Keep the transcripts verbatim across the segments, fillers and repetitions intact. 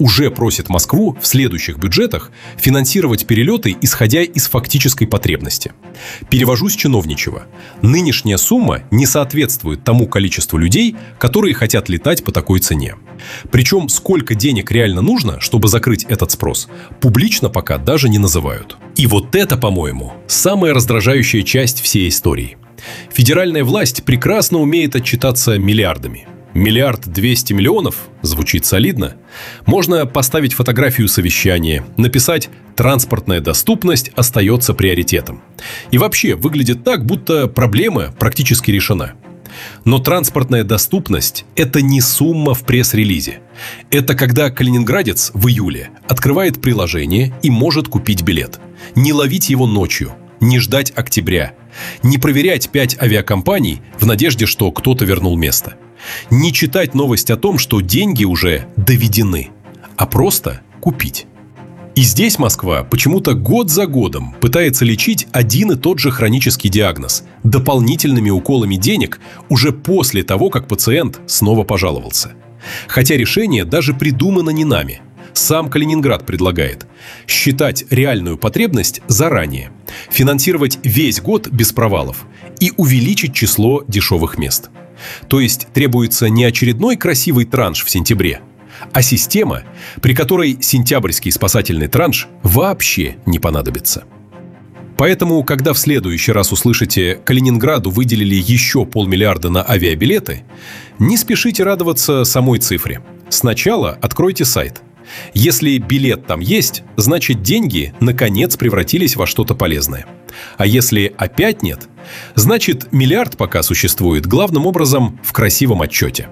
уже просит Москву в следующих бюджетах финансировать перелеты, исходя из фактической потребности. Перевожу с чиновничьего. Нынешняя сумма не соответствует тому количеству людей, которые хотят летать по такой цене. Причем сколько денег реально нужно, чтобы закрыть этот спрос, публично пока даже не называют. И вот это, по-моему, самая раздражающая часть всей истории. Федеральная власть прекрасно умеет отчитаться миллиардами. Миллиард двести миллионов звучит солидно. Можно поставить фотографию совещания, написать «транспортная доступность остается приоритетом». И вообще выглядит так, будто проблема практически решена. Но транспортная доступность – это не сумма в пресс-релизе. Это когда калининградец в июле открывает приложение и может купить билет. Не ловить его ночью, не ждать октября, не проверять пять авиакомпаний в надежде, что кто-то вернул место. Не читать новость о том, что деньги уже доведены, а просто купить. И здесь Москва почему-то год за годом пытается лечить один и тот же хронический диагноз дополнительными уколами денег уже после того, как пациент снова пожаловался. Хотя решение даже придумано не нами. Сам Калининград предлагает считать реальную потребность заранее, финансировать весь год без провалов и увеличить число дешевых мест. То есть требуется не очередной красивый транш в сентябре, а система, при которой сентябрьский спасательный транш вообще не понадобится. Поэтому, когда в следующий раз услышите «Калининграду выделили еще полмиллиарда на авиабилеты», не спешите радоваться самой цифре. Сначала откройте сайт. Если билет там есть, значит деньги наконец превратились во что-то полезное. А если опять нет, значит миллиард пока существует главным образом в красивом отчете.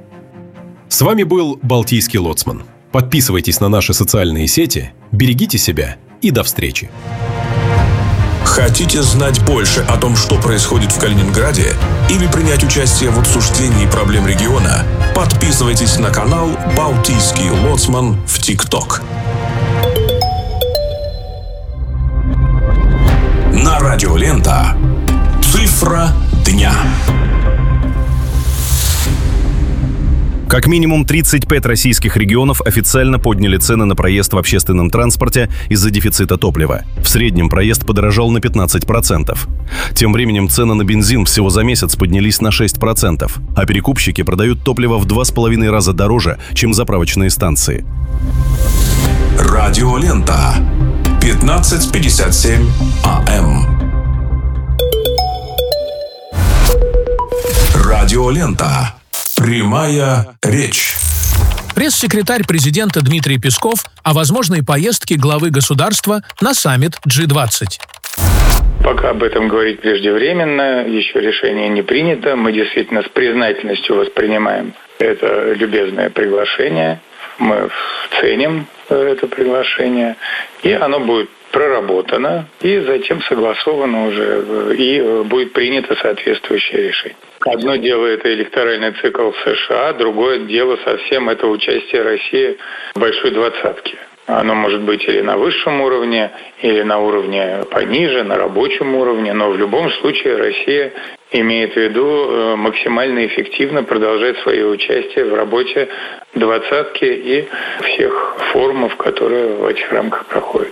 С вами был Балтийский лоцман. Подписывайтесь на наши социальные сети, берегите себя и до встречи. Хотите знать больше о том, что происходит в Калининграде, или принять участие в обсуждении проблем региона? Подписывайтесь на канал «Балтийский лоцман» в ТикТок. На радио Лента. Цифра дня. Как минимум тридцать пять российских регионов официально подняли цены на проезд в общественном транспорте из-за дефицита топлива. В среднем проезд подорожал на пятнадцать процентов. Тем временем цены на бензин всего за месяц поднялись на шесть процентов, а перекупщики продают топливо в два с половиной раза дороже, чем заправочные станции. Радио Лента. пятнадцать пятьдесят семь АМ. Радио Лента. Прямая речь. Пресс-секретарь президента Дмитрий Песков о возможной поездке главы государства на саммит джи двадцать. Пока об этом говорить преждевременно, еще решение не принято. Мы действительно с признательностью воспринимаем это любезное приглашение. Мы ценим это приглашение, и оно будет проработано, и затем согласовано уже, и будет принято соответствующее решение. Одно дело – это электоральный цикл в США, другое дело совсем – это участие России в большой двадцатке. Оно может быть или на высшем уровне, или на уровне пониже, на рабочем уровне, но в любом случае Россия имеет в виду максимально эффективно продолжать свое участие в работе двадцатки и всех форумов, которые в этих рамках проходят.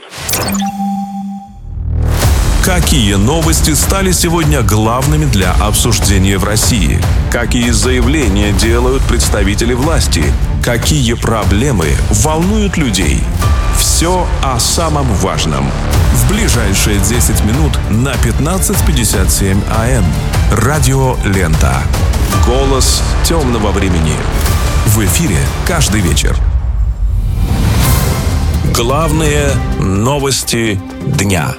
Какие новости стали сегодня главными для обсуждения в России? Какие заявления делают представители власти? Какие проблемы волнуют людей? Все о самом важном. В ближайшие десять минут на пятнадцать пятьдесят семь АМ. Радио Лента. Голос темного времени. В эфире каждый вечер. Главные новости дня.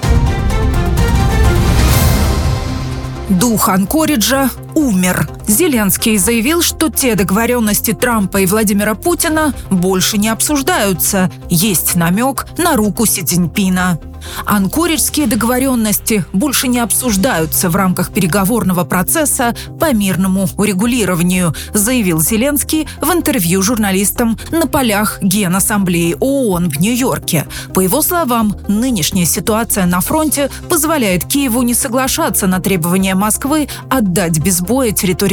Дух Анкориджа умер. Зеленский заявил, что те договоренности Трампа и Владимира Путина больше не обсуждаются. Есть намек на руку Си Цзиньпина. Анкориджские договоренности больше не обсуждаются в рамках переговорного процесса по мирному урегулированию, заявил Зеленский в интервью журналистам на полях Генассамблеи ООН в Нью-Йорке. По его словам, нынешняя ситуация на фронте позволяет Киеву не соглашаться на требования Москвы отдать без боя территории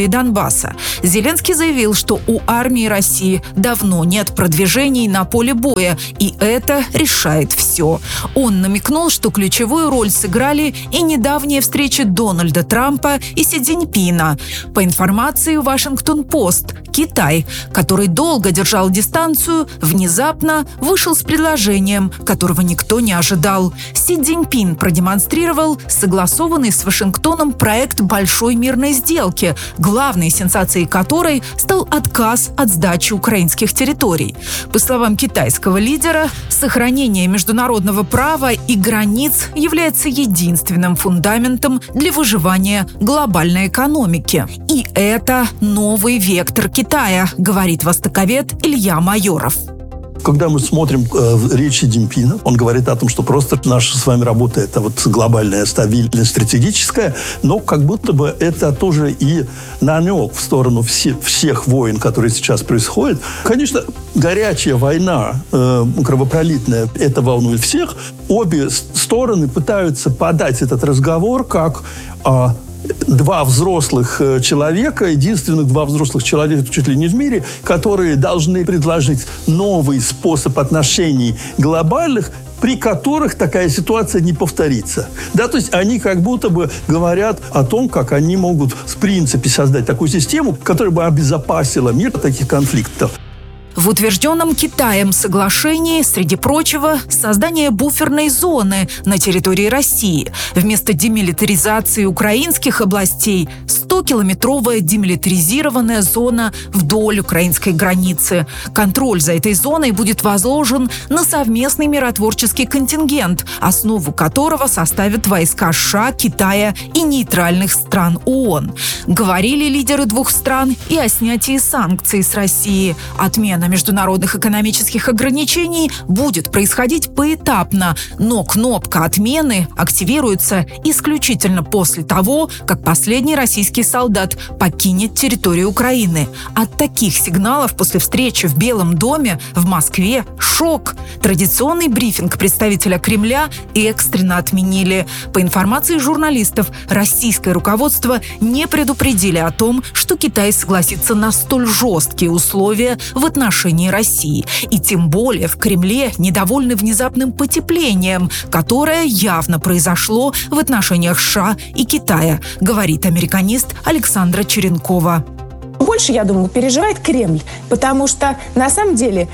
территории Донбасса. Зеленский заявил, что у армии России давно нет продвижений на поле боя, и это решает все. Он намекнул, что ключевую роль сыграли и недавние встречи Дональда Трампа и Си Цзиньпина. По информации Вашингтон-Пост, Китай, который долго держал дистанцию, внезапно вышел с предложением, которого никто не ожидал. Си Цзиньпин продемонстрировал согласованный с Вашингтоном проект большой мирной сделки, главной сенсацией которой стал отказ от сдачи украинских территорий. По словам китайского лидера, сохранение международного права и границ является единственным фундаментом для выживания глобальной экономики. И это новый вектор Китая, говорит востоковед Илья Майоров. Когда мы смотрим э, речь Си Цзиньпина, он говорит о том, что просто наша с вами работа – это вот глобальная, стабильная, стратегическая, но как будто бы это тоже и намек в сторону все, всех войн, которые сейчас происходят. Конечно, горячая война, э, кровопролитная, это волнует всех. Обе стороны пытаются подать этот разговор как э, два взрослых человека, единственных два взрослых человека чуть ли не в мире, которые должны предложить новый способ отношений глобальных, при которых такая ситуация не повторится. Да, то есть они как будто бы говорят о том, как они могут в принципе создать такую систему, которая бы обезопасила мир от таких конфликтов. В утвержденном Китаем соглашении, среди прочего, создание буферной зоны на территории России. Вместо демилитаризации украинских областей – стокилометровая демилитаризированная зона вдоль украинской границы. Контроль за этой зоной будет возложен на совместный миротворческий контингент, основу которого составят войска США, Китая и нейтральных стран ООН. Говорили лидеры двух стран и о снятии санкций с России. Отмена международных экономических ограничений будет происходить поэтапно, но кнопка отмены активируется исключительно после того, как последний российский солдат покинет территорию Украины. От таких сигналов после встречи в Белом доме в Москве шок. Традиционный брифинг представителя Кремля экстренно отменили. По информации журналистов, российское руководство не предупредили о том, что Китай согласится на столь жесткие условия в отношении России. И тем более в Кремле недовольны внезапным потеплением, которое явно произошло в отношениях США и Китая, говорит американист Александра Черенкова. Больше, я думаю, переживает Кремль, потому что, на самом деле,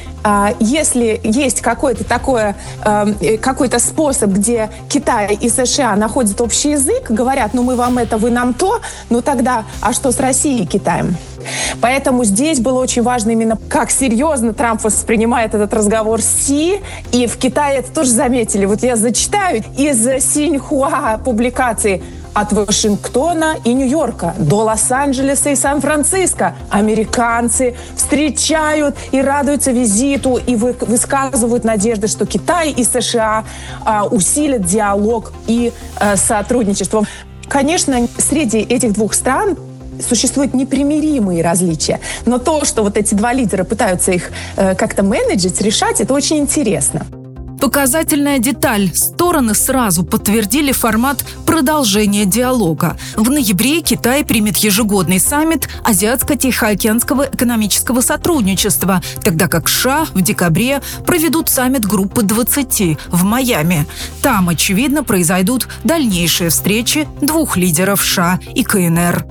если есть какой-то такой, какой-то способ, где Китай и США находят общий язык, говорят, ну мы вам это, вы нам то, ну тогда, а что с Россией и Китаем? Поэтому здесь было очень важно именно, как серьезно Трамп воспринимает этот разговор с Си, и в Китае это тоже заметили. Вот я зачитаю из Синьхуа публикации: от Вашингтона и Нью-Йорка до Лос-Анджелеса и Сан-Франциско американцы встречают и радуются визиту и вы, высказывают надежды, что Китай и США а, усилят диалог и а, сотрудничество. Конечно, среди этих двух стран существуют непримиримые различия, но то, что вот эти два лидера пытаются их э, как-то менеджить, решать, это очень интересно. Показательная деталь. Стороны сразу подтвердили формат продолжения диалога. В ноябре Китай примет ежегодный саммит Азиатско-Тихоокеанского экономического сотрудничества, тогда как США в декабре проведут саммит группы двадцати в Майами. Там, очевидно, произойдут дальнейшие встречи двух лидеров США и КНР.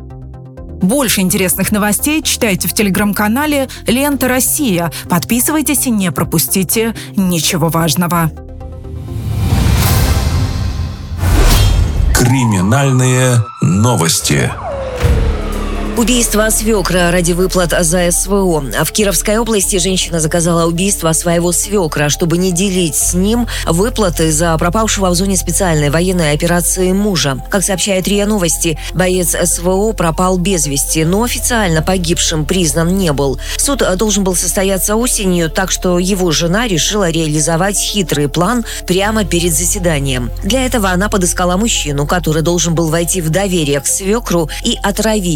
Больше интересных новостей читайте в телеграм-канале «Лента Россия». Подписывайтесь и не пропустите ничего важного. Криминальные новости. Убийство свекра ради выплат за СВО. В Кировской области женщина заказала убийство своего свекра, чтобы не делить с ним выплаты за пропавшего в зоне специальной военной операции мужа. Как сообщает РИА Новости, боец СВО пропал без вести, но официально погибшим признан не был. Суд должен был состояться осенью, так что его жена решила реализовать хитрый план прямо перед заседанием. Для этого она подыскала мужчину, который должен был войти в доверие к свекру и отравить его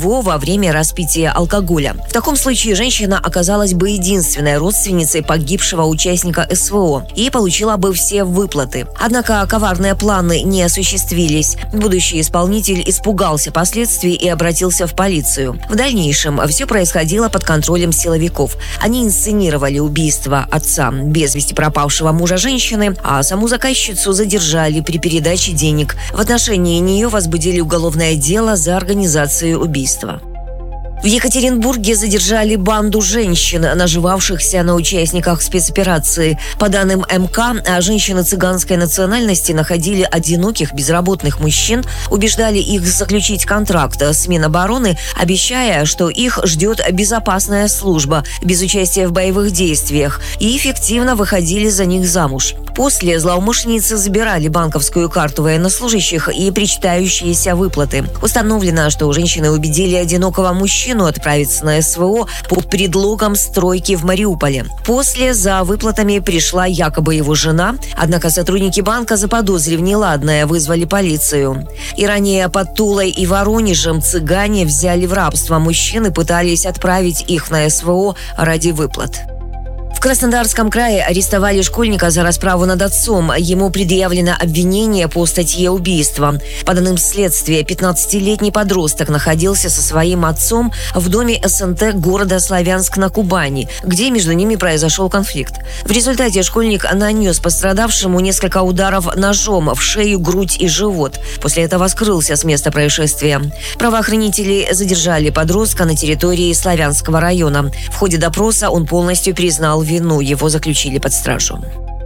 него во время распития алкоголя. В таком случае женщина оказалась бы единственной родственницей погибшего участника СВО и получила бы все выплаты. Однако коварные планы не осуществились. Будущий исполнитель испугался последствий и обратился в полицию. В дальнейшем все происходило под контролем силовиков. Они инсценировали убийство отца без вести пропавшего мужа женщины, а саму заказчицу задержали при передаче денег. В отношении нее возбудили уголовное дело за организацию убийства. В Екатеринбурге задержали банду женщин, наживавшихся на участниках спецоперации. По данным эм ка, женщины цыганской национальности находили одиноких безработных мужчин, убеждали их заключить контракт с Минобороны, обещая, что их ждет безопасная служба без участия в боевых действиях, и эффективно выходили за них замуж. После злоумышленницы забирали банковскую карту военнослужащих и причитающиеся выплаты. Установлено, что женщины убедили одинокого мужчину отправиться на СВО под предлогом стройки в Мариуполе. После за выплатами пришла якобы его жена, однако сотрудники банка, заподозрив неладное, вызвали полицию. И ранее под Тулой и Воронежем цыгане взяли в рабство мужчин и пытались отправить их на СВО ради выплат. В Краснодарском крае арестовали школьника за расправу над отцом. Ему предъявлено обвинение по статье убийства. По данным следствия, пятнадцатилетний подросток находился со своим отцом в доме эс эн тэ города Славянск на Кубани, где между ними произошел конфликт. В результате школьник нанес пострадавшему несколько ударов ножом в шею, грудь и живот. После этого скрылся с места происшествия. Правоохранители задержали подростка на территории Славянского района. В ходе допроса он полностью признал вину, его заключили под стражу.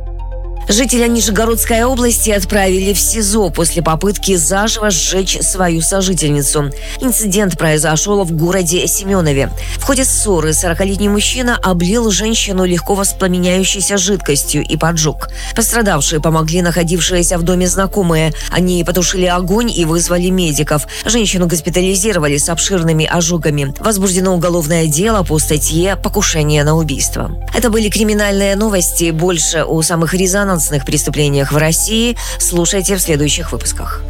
Жителя Нижегородской области отправили в СИЗО после попытки заживо сжечь свою сожительницу. Инцидент произошел в городе Семенове. В ходе ссоры сорокалетний мужчина облил женщину легко воспламеняющейся жидкостью и поджег. Пострадавшие помогли находившиеся в доме знакомые. Они потушили огонь и вызвали медиков. Женщину госпитализировали с обширными ожогами. Возбуждено уголовное дело по статье «Покушение на убийство». Это были криминальные новости. Больше о самых резонансных преступлениях в России слушайте в следующих выпусках.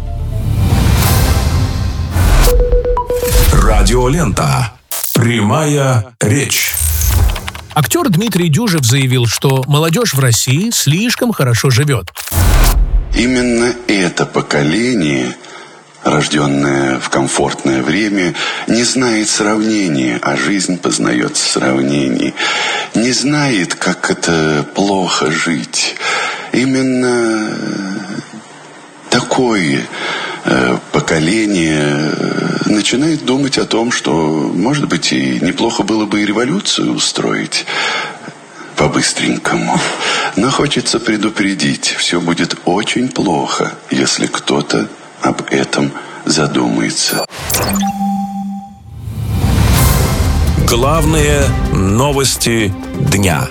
Радиолента. Прямая речь. Актер Дмитрий Дюжев заявил, что молодежь в России слишком хорошо живет. Именно это поколение, рожденное в комфортное время, не знает сравнения, а жизнь познает в сравнении. Не знает, как это плохо жить. Именно такое э, поколение начинает думать о том, что, может быть, и неплохо было бы и революцию устроить по-быстренькому. Но хочется предупредить, все будет очень плохо, если кто-то об этом задумается. Главные новости дня.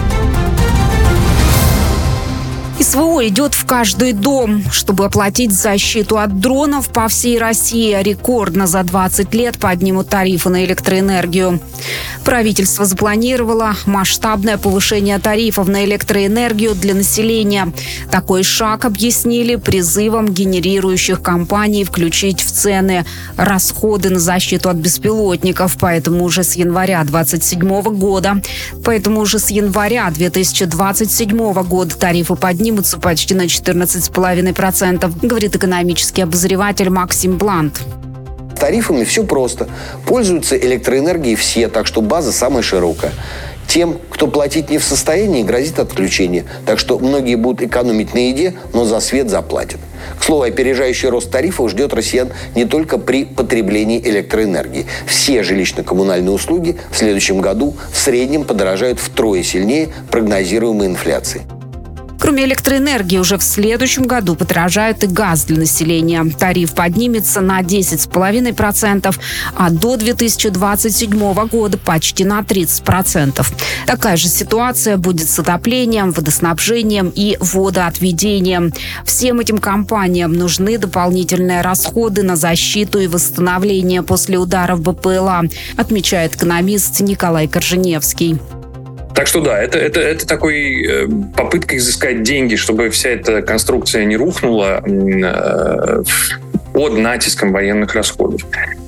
СВО идет в каждый дом. Чтобы оплатить защиту от дронов по всей России, рекордно за двадцать лет поднимут тарифы на электроэнергию. Правительство запланировало масштабное повышение тарифов на электроэнергию для населения. Такой шаг объяснили призывом генерирующих компаний включить в цены расходы на защиту от беспилотников. Поэтому уже с января двадцать седьмого года, поэтому уже с января две тысячи двадцать седьмого года тарифы поднимутся почти на четырнадцать целых пять десятых процента, говорит экономический обозреватель Максим Блант. С тарифами все просто. Пользуются электроэнергией все, так что база самая широкая. Тем, кто платить не в состоянии, грозит отключение. Так что многие будут экономить на еде, но за свет заплатят. К слову, опережающий рост тарифов ждет россиян не только при потреблении электроэнергии. Все жилищно-коммунальные услуги в следующем году в среднем подорожают втрое сильнее прогнозируемой инфляции. Кроме электроэнергии, уже в следующем году подорожает и газ для населения. Тариф поднимется на десять целых пять десятых процента, а до две тысячи двадцать седьмого года почти на тридцать процентов. Такая же ситуация будет с отоплением, водоснабжением и водоотведением. Всем этим компаниям нужны дополнительные расходы на защиту и восстановление после ударов бэ пэ эл а, отмечает экономист Николай Корженевский. Так что да, это, это, это такой э, попытка изыскать деньги, чтобы вся эта конструкция не рухнула э, под натиском военных расходов.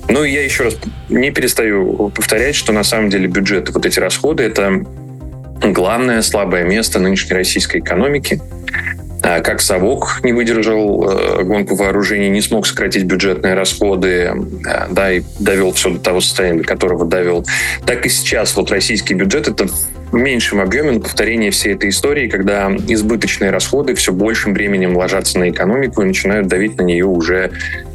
Ну, и я еще раз не перестаю повторять, что на самом деле бюджет, вот эти расходы, это главное слабое место нынешней российской экономики. Как совок не выдержал гонку вооружений, не смог сократить бюджетные расходы, да, и довел все до того состояния, до которого довел, так и сейчас вот российский бюджет — это в меньшем объеме повторение всей этой истории, когда избыточные расходы все большим бременем ложатся на экономику и начинают давить на нее уже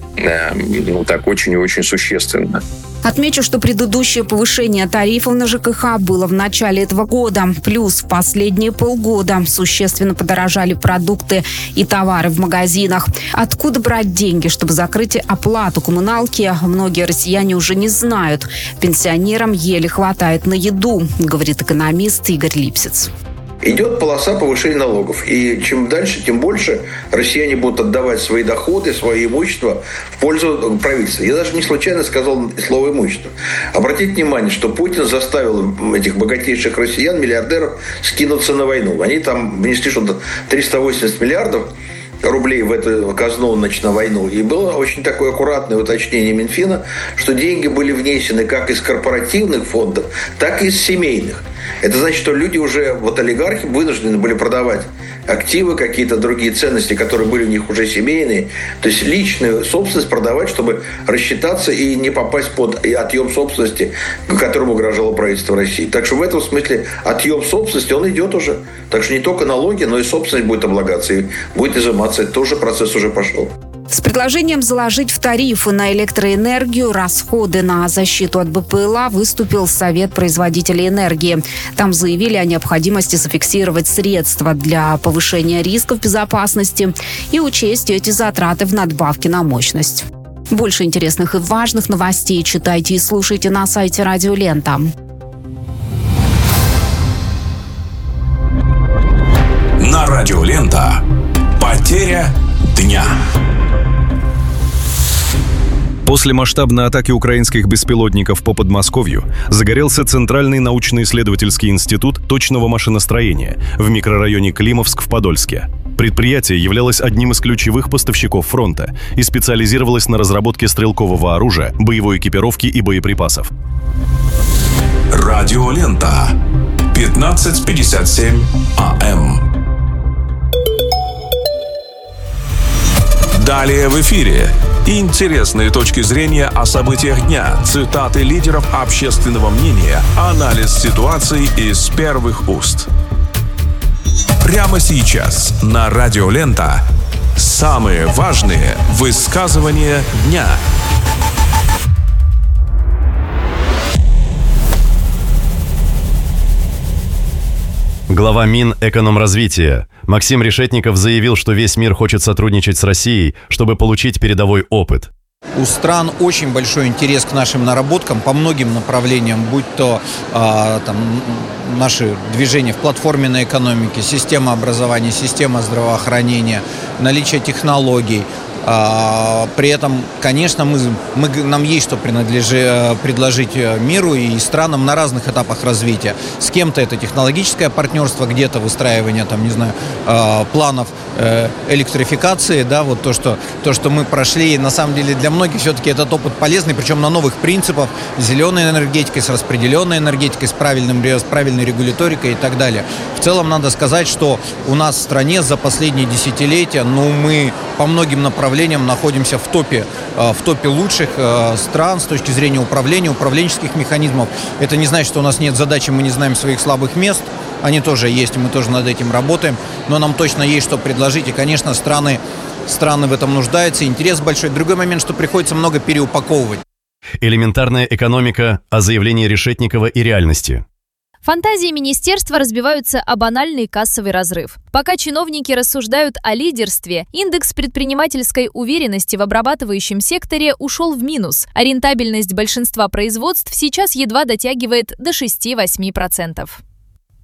ну, так очень и очень существенно. Отмечу, что предыдущее повышение тарифов на ЖКХ было в начале этого года. Плюс в последние полгода существенно подорожали продукты и товары в магазинах. Откуда брать деньги, чтобы закрыть оплату коммуналки, многие россияне уже не знают. Пенсионерам еле хватает на еду, говорит экономист Игорь Липсиц. Идет полоса повышения налогов. И чем дальше, тем больше россияне будут отдавать свои доходы, свое имущество в пользу правительства. Я даже не случайно сказал слово «имущество». Обратите внимание, что Путин заставил этих богатейших россиян, миллиардеров, скинуться на войну. Они там внесли что-то триста восемьдесят миллиардов рублей в эту казну, значит, на войну. И было очень такое аккуратное уточнение Минфина, что деньги были внесены как из корпоративных фондов, так и из семейных. Это значит, что люди уже, вот олигархи, вынуждены были продавать активы, какие-то другие ценности, которые были у них уже семейные. То есть личную собственность продавать, чтобы рассчитаться и не попасть под отъем собственности, которому угрожало правительство России. Так что в этом смысле отъем собственности, он идет уже. Так что не только налоги, но и собственность будет облагаться и будет изыматься. Это тоже процесс уже пошел. С предложением заложить в тарифы на электроэнергию расходы на защиту от БПЛА выступил Совет производителей энергии. Там заявили о необходимости зафиксировать средства для повышения рисков безопасности и учесть эти затраты в надбавке на мощность. Больше интересных и важных новостей читайте и слушайте на сайте Радио Лента. На Радио Лента. Потеря дня. После масштабной атаки украинских беспилотников по Подмосковью загорелся Центральный научно-исследовательский институт точного машиностроения в микрорайоне Климовск в Подольске. Предприятие являлось одним из ключевых поставщиков фронта и специализировалось на разработке стрелкового оружия, боевой экипировки и боеприпасов. Радио Лента. пятнадцать пятьдесят семь АМ. Далее в эфире. Интересные точки зрения о событиях дня, цитаты лидеров общественного мнения, анализ ситуации из первых уст. Прямо сейчас на Радио Лента самые важные высказывания дня. Глава Минэкономразвития Максим Решетников заявил, что весь мир хочет сотрудничать с Россией, чтобы получить передовой опыт. У стран очень большой интерес к нашим наработкам по многим направлениям, будь то э, там, наши движения в платформенной экономике, система образования, система здравоохранения, наличие технологий. А, при этом, конечно, мы, мы, нам есть что принадлежи, предложить миру и странам на разных этапах развития. С кем-то это технологическое партнерство, где-то выстраивание, там, не знаю, э, планов э, электрификации, да, вот то, что, то, что мы прошли. И на самом деле для многих все-таки этот опыт полезный, причем на новых принципах, с зеленой энергетикой, с распределенной энергетикой, с, правильным, с правильной регуляторикой и так далее. В целом надо сказать, что у нас в стране за последние десятилетия, ну, мы по многим направлениям находимся в топе, в топе лучших стран с точки зрения управления, управленческих механизмов. Это не значит, что у нас нет задачи, мы не знаем своих слабых мест. Они тоже есть, и мы тоже над этим работаем. Но нам точно есть что предложить. И, конечно, страны, страны в этом нуждаются. Интерес большой. Другой момент, что приходится много переупаковывать. Элементарная экономика о заявлении Решетникова и реальности. Фантазии министерства разбиваются о банальный кассовый разрыв. Пока чиновники рассуждают о лидерстве, индекс предпринимательской уверенности в обрабатывающем секторе ушел в минус, а рентабельность большинства производств сейчас едва дотягивает до шесть-восемь процентов.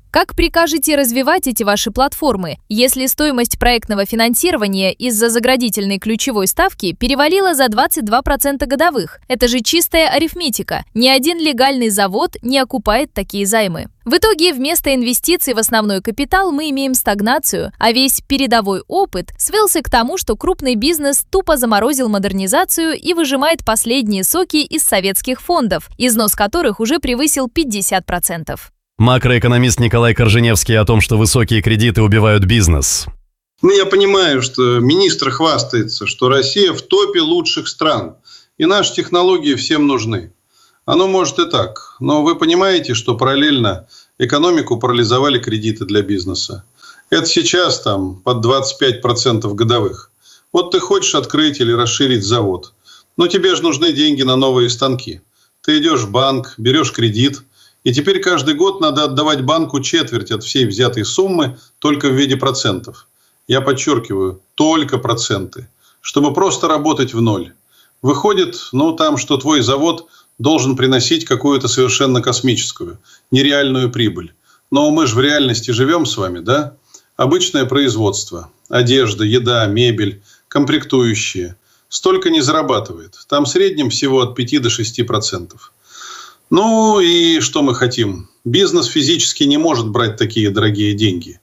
Как прикажете развивать эти ваши платформы, если стоимость проектного финансирования из-за заградительной ключевой ставки перевалила за двадцать два процента годовых? Это же чистая арифметика. Ни один легальный завод не окупает такие займы. В итоге вместо инвестиций в основной капитал мы имеем стагнацию, а весь передовой опыт свелся к тому, что крупный бизнес тупо заморозил модернизацию и выжимает последние соки из советских фондов, износ которых уже превысил пятьдесят процентов. Макроэкономист Николай Корженевский о том, что высокие кредиты убивают бизнес. Ну, я понимаю, что министр хвастается, что Россия в топе лучших стран, и наши технологии всем нужны. Оно может и так, но вы понимаете, что параллельно экономику парализовали кредиты для бизнеса. Это сейчас там под двадцать пять процентов годовых. Вот ты хочешь открыть или расширить завод, но тебе же нужны деньги на новые станки. Ты идешь в банк, берешь кредит, и теперь каждый год надо отдавать банку четверть от всей взятой суммы только в виде процентов. Я подчеркиваю, только проценты, чтобы просто работать в ноль. Выходит, ну там, что твой завод должен приносить какую-то совершенно космическую, нереальную прибыль. Но мы же в реальности живем с вами, да? Обычное производство, одежда, еда, мебель, комплектующие. Столько не зарабатывает. Там в среднем всего от пяти до шести процентов. Ну и что мы хотим? Бизнес физически не может брать такие дорогие деньги.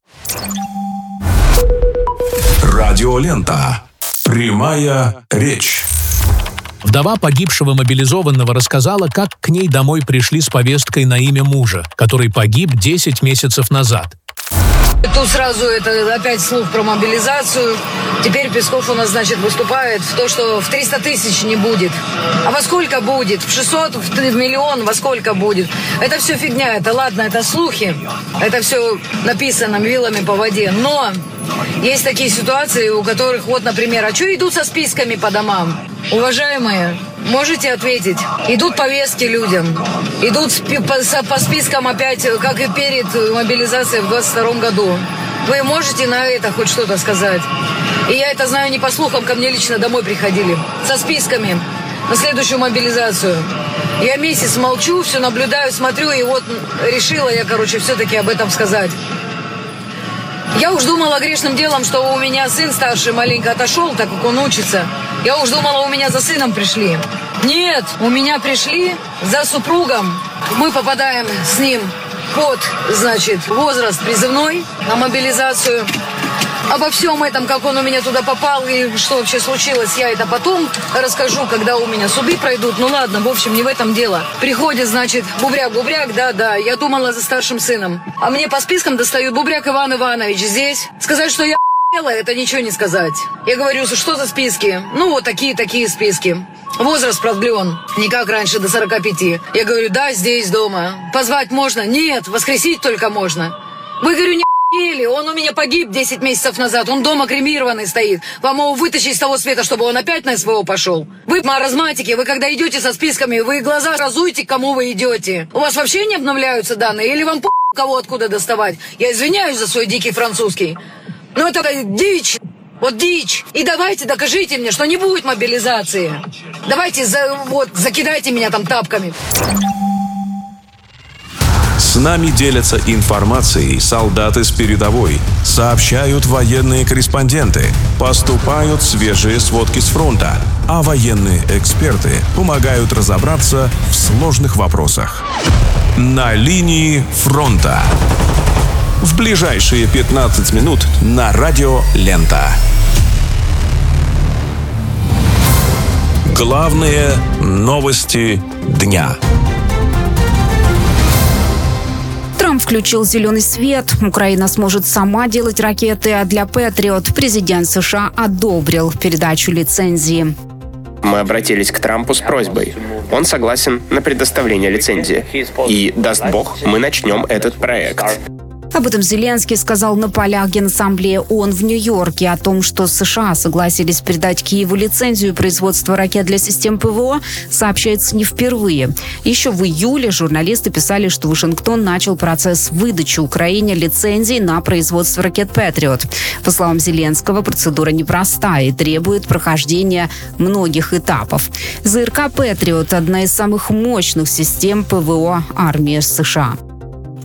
Радиолента. Прямая речь. Вдова погибшего мобилизованного рассказала, как к ней домой пришли с повесткой на имя мужа, который погиб десять месяцев назад. Тут сразу это опять слух про мобилизацию. Теперь Песков у нас, значит, выступает в то, что в триста тысяч не будет. А во сколько будет? В шестьсот, в миллион, во сколько будет? Это все фигня, это ладно, это слухи. Это все написано вилами по воде. Но есть такие ситуации, у которых, вот, например, а что идут со списками по домам? Уважаемые, можете ответить? Идут повестки людям. Идут по, по спискам опять, как и перед мобилизацией в двадцать втором году. Вы можете на это хоть что-то сказать? И я это знаю не по слухам, ко мне лично домой приходили. Со списками на следующую мобилизацию. Я месяц молчу, все наблюдаю, смотрю, и вот решила я, короче, все-таки об этом сказать. Я уж думала грешным делом, что у меня сын старший маленько отошел, так как он учится. Я уж думала, у меня за сыном пришли. Нет, у меня пришли за супругом. Мы попадаем с ним под, значит, возраст призывной на мобилизацию. Обо всем этом, как он у меня туда попал и что вообще случилось, я это потом расскажу, когда у меня суды пройдут. Ну ладно, в общем, не в этом дело. Приходит, значит, Бубряк-Бубряк, да-да, я думала за старшим сыном. А мне по спискам достают Бубряк Иван Иванович здесь. Сказать, что я это ничего не сказать. Я говорю, что за списки? Ну, вот такие-такие списки. Возраст продлен. Не как раньше, до сорока пяти. Я говорю, да, здесь, дома. Позвать можно? Нет, воскресить только можно. Вы, говорю, не или он у меня погиб десять месяцев назад, он дома кремированный стоит. Вам его вытащить с того света, чтобы он опять на СВО пошел. Вы маразматики, вы когда идете со списками, вы глаза разуйте, к кому вы идете. У вас вообще не обновляются данные? Или вам по*** кого откуда доставать? Я извиняюсь за свой дикий французский. Но это дичь. Вот дичь. И давайте докажите мне, что не будет мобилизации. Давайте, за, вот, закидайте меня там тапками. С нами делятся информацией солдаты с передовой, сообщают военные корреспонденты, поступают свежие сводки с фронта, а военные эксперты помогают разобраться в сложных вопросах. На линии фронта. В ближайшие пятнадцать минут на радио «Лента». Главные новости дня. Трамп включил зеленый свет. Украина сможет сама делать ракеты, а для Патриот президент США одобрил передачу лицензии. Мы обратились к Трампу с просьбой. Он согласен на предоставление лицензии. И, даст бог, мы начнем этот проект. Об этом Зеленский сказал на полях Генассамблеи ООН в Нью-Йорке. О том, что США согласились передать Киеву лицензию производства ракет для систем ПВО, сообщается не впервые. Еще в июле журналисты писали, что Вашингтон начал процесс выдачи Украине лицензий на производство ракет «Патриот». По словам Зеленского, процедура непростая и требует прохождения многих этапов. ЗРК «Патриот» – одна из самых мощных систем ПВО армии США.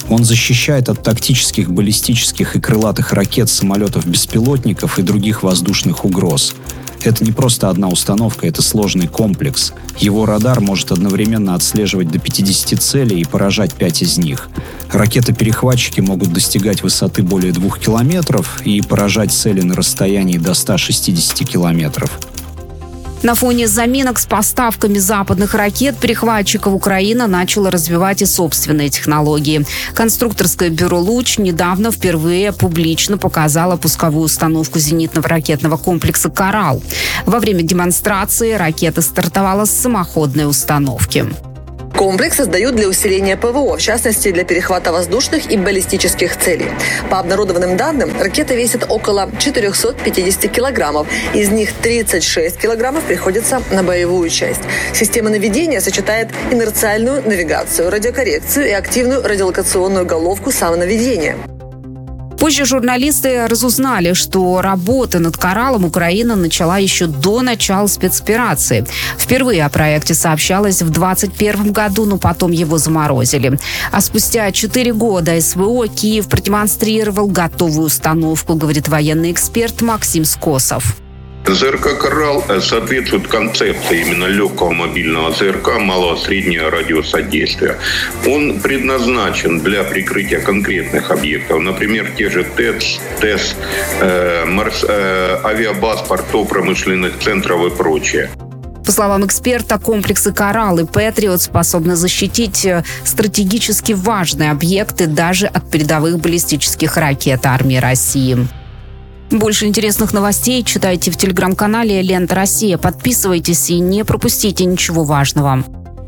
Он защищает от тактических, баллистических и крылатых ракет, самолетов-беспилотников и других воздушных угроз. Это не просто одна установка, это сложный комплекс. Его радар может одновременно отслеживать до пятидесяти целей и поражать пять из них. Ракеты-перехватчики могут достигать высоты более двух километров и поражать цели на расстоянии до ста шестидесяти километров. На фоне заминок с поставками западных ракет-перехватчиков Украина начала развивать и собственные технологии. Конструкторское бюро «Луч» недавно впервые публично показало пусковую установку зенитного ракетного комплекса «Коралл». Во время демонстрации ракета стартовала с самоходной установки. Комплекс создают для усиления ПВО, в частности, для перехвата воздушных и баллистических целей. По обнародованным данным, ракета весит около четырехсот пятидесяти килограммов. Из них тридцать шесть килограммов приходится на боевую часть. Система наведения сочетает инерциальную навигацию, радиокоррекцию и активную радиолокационную головку самонаведения. Позже журналисты разузнали, что работа над «Кораллом» Украина начала еще до начала спецоперации. Впервые о проекте сообщалось в двадцать первом году, но потом его заморозили. А спустя четыре года СВО Киев продемонстрировал готовую установку, говорит военный эксперт Максим Скосов. ЗРК «Коралл» соответствует концепции именно легкого мобильного ЗРК малого-среднего радиуса действия. Он предназначен для прикрытия конкретных объектов, например, те же ТЭЦ, ТЭС, э, морс, э, авиабаз, портов, промышленных центров и прочее. По словам эксперта, комплексы «Коралл» и «Патриот» способны защитить стратегически важные объекты даже от передовых баллистических ракет армии России. Больше интересных новостей читайте в телеграм-канале «Лента Россия». Подписывайтесь и не пропустите ничего важного.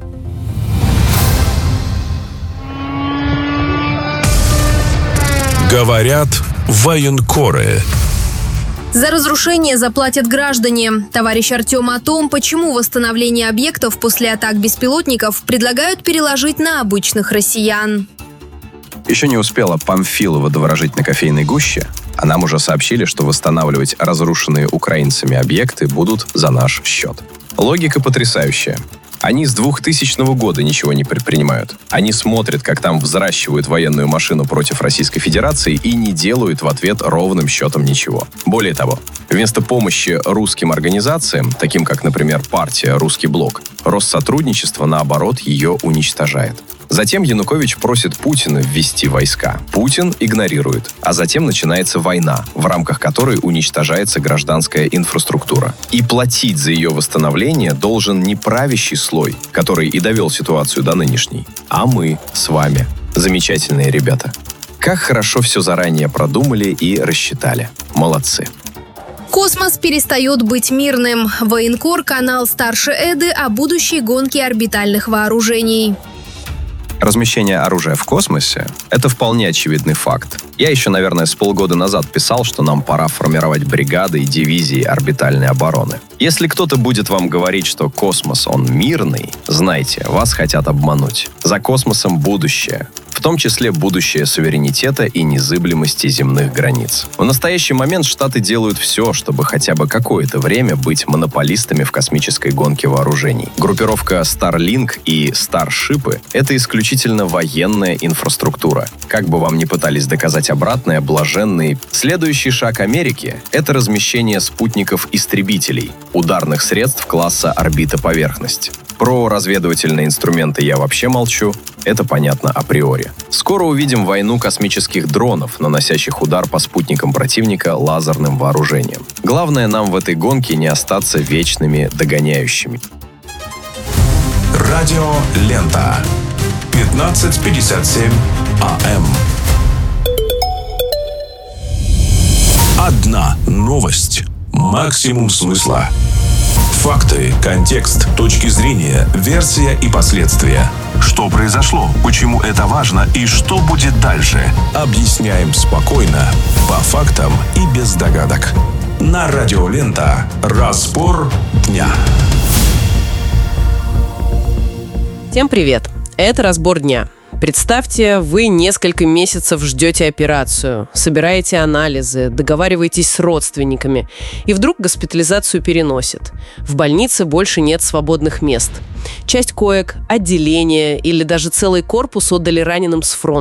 Говорят военкоры. За разрушение заплатят граждане. Товарищ Артем о том, почему восстановление объектов после атак беспилотников предлагают переложить на обычных россиян. Еще не успела Памфилова доворожить на кофейной гуще, а нам уже сообщили, что восстанавливать разрушенные украинцами объекты будут за наш счет. Логика потрясающая. Они с двухтысячного года ничего не предпринимают. Они смотрят, как там взращивают военную машину против Российской Федерации и не делают в ответ ровным счетом ничего. Более того, вместо помощи русским организациям, таким как, например, партия «Русский блок», Россотрудничество, наоборот, ее уничтожает. Затем Янукович просит Путина ввести войска. Путин игнорирует. А затем начинается война, в рамках которой уничтожается гражданская инфраструктура. И платить за ее восстановление должен не правящий слой, который и довел ситуацию до нынешней, а мы с вами. Замечательные ребята. Как хорошо все заранее продумали и рассчитали. Молодцы. Космос перестает быть мирным. Военкор, канал «Старше Эды» о будущей гонке орбитальных вооружений. Размещение оружия в космосе – это вполне очевидный факт. Я еще, наверное, с полгода назад писал, что нам пора формировать бригады и дивизии орбитальной обороны. Если кто-то будет вам говорить, что космос, он мирный, знайте, вас хотят обмануть. За космосом будущее. В том числе будущее суверенитета и незыблемости земных границ. В настоящий момент Штаты делают все, чтобы хотя бы какое-то время быть монополистами в космической гонке вооружений. Группировка Starlink и Starship — это исключительно военная инфраструктура. Как бы вам ни пытались доказать обратное, блаженный. Следующий шаг Америки — это размещение спутников-истребителей, ударных средств класса орбита-поверхность. Про разведывательные инструменты я вообще молчу, это понятно априори. Скоро увидим войну космических дронов, наносящих удар по спутникам противника лазерным вооружением. Главное нам в этой гонке не остаться вечными догоняющими. Радио «Лента». пятнадцать пятьдесят семь АМ. Одна новость. Максимум смысла. Факты, контекст, точки зрения, версия и последствия. Что произошло, почему это важно и что будет дальше? Объясняем спокойно, по фактам и без догадок. На Радио «Лента». Разбор дня. Всем привет! Это «Разбор дня». Представьте, вы несколько месяцев ждете операцию, собираете анализы, договариваетесь с родственниками, и вдруг госпитализацию переносят. В больнице больше нет свободных мест. Часть коек, отделения или даже целый корпус отдали раненым с фронта.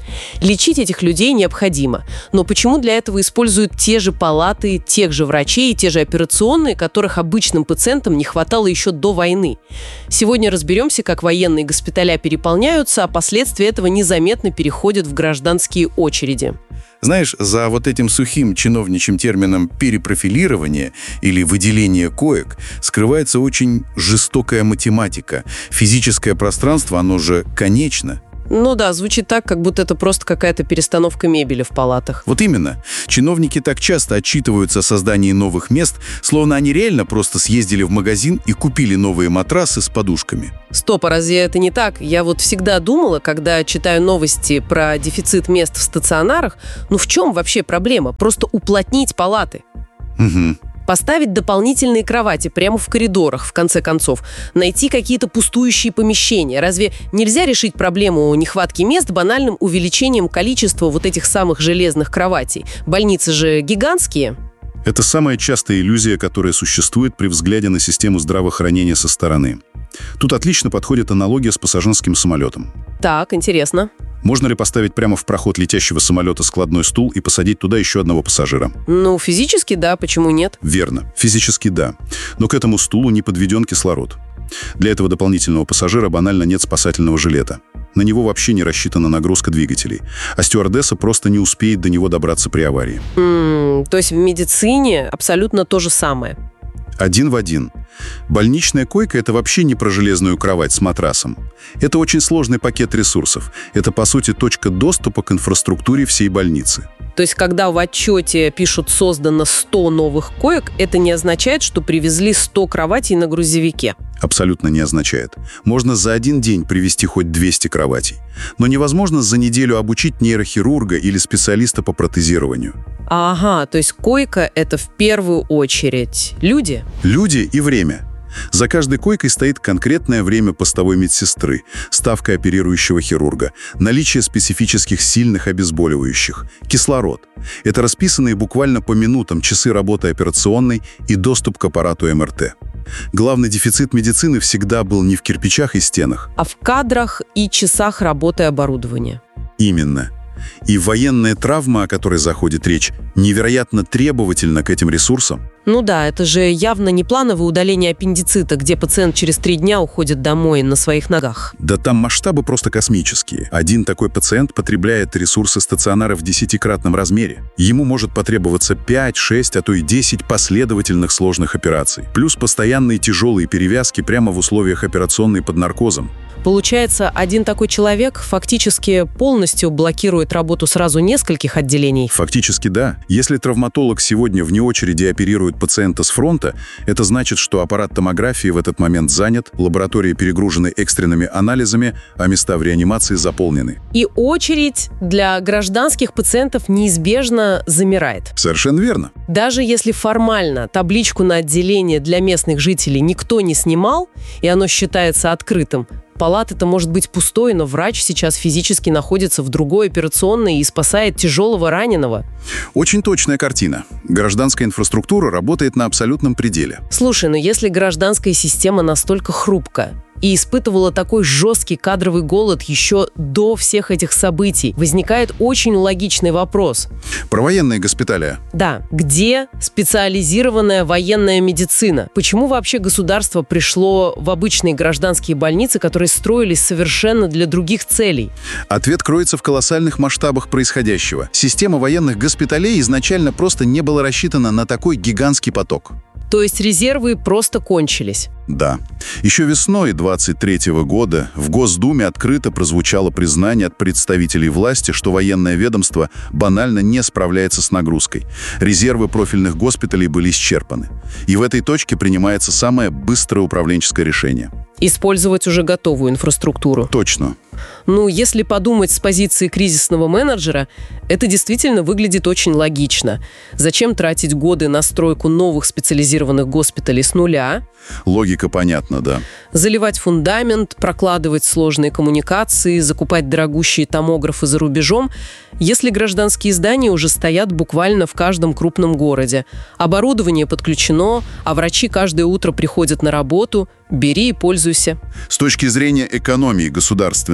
Лечить этих людей необходимо. Но почему для этого используют те же палаты, тех же врачей, те же операционные, которых обычным пациентам не хватало еще до войны? Сегодня разберемся, как военные госпиталя переполняются, а последствия этого незаметно переходят в гражданские очереди. Знаешь, за вот этим сухим чиновничьим термином «перепрофилирование» или «выделение коек» скрывается очень жестокая математика. Физическое пространство, оно же конечно. Ну да, звучит так, как будто это просто какая-то перестановка мебели в палатах. Вот именно. Чиновники так часто отчитываются о создании новых мест, словно они реально просто съездили в магазин и купили новые матрасы с подушками. Стоп, а разве это не так? Я вот всегда думала, когда читаю новости про дефицит мест в стационарах, ну в чем вообще проблема? Просто уплотнить палаты. Угу. Поставить дополнительные кровати прямо в коридорах, в конце концов. Найти какие-то пустующие помещения. Разве нельзя решить проблему нехватки мест банальным увеличением количества вот этих самых железных кроватей? Больницы же гигантские. Это самая частая иллюзия, которая существует при взгляде на систему здравоохранения со стороны. Тут отлично подходит аналогия с пассажирским самолетом. Так, интересно. Можно ли поставить прямо в проход летящего самолета складной стул и посадить туда еще одного пассажира? Ну, физически да, почему нет? Верно, физически да. Но к этому стулу не подведен кислород. Для этого дополнительного пассажира банально нет спасательного жилета. На него вообще не рассчитана нагрузка двигателей. А стюардесса просто не успеет до него добраться при аварии. Mm, то есть в медицине абсолютно то же самое? Один в один. Больничная койка – это вообще не про железную кровать с матрасом. Это очень сложный пакет ресурсов. Это, по сути, точка доступа к инфраструктуре всей больницы. То есть, когда в отчете пишут «создано сто новых коек», это не означает, что привезли сто кроватей на грузовике? Абсолютно не означает. Можно за один день привезти хоть двести кроватей. Но невозможно за неделю обучить нейрохирурга или специалиста по протезированию. Ага, то есть койка – это в первую очередь люди? Люди и время. За каждой койкой стоит конкретное время постовой медсестры, ставка оперирующего хирурга, наличие специфических сильных обезболивающих, кислород. Это расписанные буквально по минутам часы работы операционной и доступ к аппарату эм эр тэ. Главный дефицит медицины всегда был не в кирпичах и стенах, а в кадрах и часах работы оборудования. Именно. И военная травма, о которой заходит речь, невероятно требовательна к этим ресурсам. Ну да, это же явно не плановое удаление аппендицита, где пациент через три дня уходит домой на своих ногах. Да там масштабы просто космические. Один такой пациент потребляет ресурсы стационара в десятикратном размере. Ему может потребоваться пять, шесть, а то и десять последовательных сложных операций. Плюс постоянные тяжелые перевязки прямо в условиях операционной под наркозом. Получается, один такой человек фактически полностью блокирует работу сразу нескольких отделений? Фактически да. Если травматолог сегодня вне очереди оперирует пациента с фронта, это значит, что аппарат томографии в этот момент занят, лаборатории перегружены экстренными анализами, а места в реанимации заполнены. И очередь для гражданских пациентов неизбежно замирает. Совершенно верно. Даже если формально табличку на отделение для местных жителей никто не снимал, и оно считается открытым, палата-то может быть пустой, но врач сейчас физически находится в другой операционной и спасает тяжелого раненого. Очень точная картина. Гражданская инфраструктура работает на абсолютном пределе. Слушай, но если гражданская система настолько хрупкая и испытывала такой жесткий кадровый голод еще до всех этих событий, возникает очень логичный вопрос. Про военные госпиталя. Да. Где специализированная военная медицина? Почему вообще государство пришло в обычные гражданские больницы, которые строились совершенно для других целей? Ответ кроется в колоссальных масштабах происходящего. Система военных госпиталей изначально просто не была рассчитана на такой гигантский поток. То есть резервы просто кончились? Да. Еще весной двадцать третьего года в Госдуме открыто прозвучало признание от представителей власти, что военное ведомство банально не справляется с нагрузкой. Резервы профильных госпиталей были исчерпаны. И в этой точке принимается самое быстрое управленческое решение. Использовать уже готовую инфраструктуру. Точно. Ну, если подумать с позиции кризисного менеджера, это действительно выглядит очень логично. Зачем тратить годы на стройку новых специализированных госпиталей с нуля? Логика понятна, да. Заливать фундамент, прокладывать сложные коммуникации, закупать дорогущие томографы за рубежом, если гражданские здания уже стоят буквально в каждом крупном городе. Оборудование подключено, а врачи каждое утро приходят на работу. Бери и пользуйся. С точки зрения экономии государственного